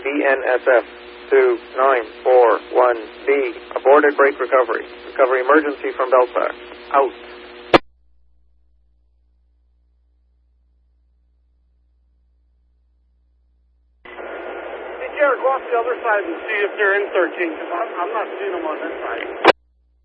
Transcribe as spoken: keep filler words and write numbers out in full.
B N S F two nine four one B. Aborted brake recovery. Recovery emergency from Belfast. Out. Hey, Jared, go off the other side and see if they're in thirteen, because I'm, I'm not seeing them on this side.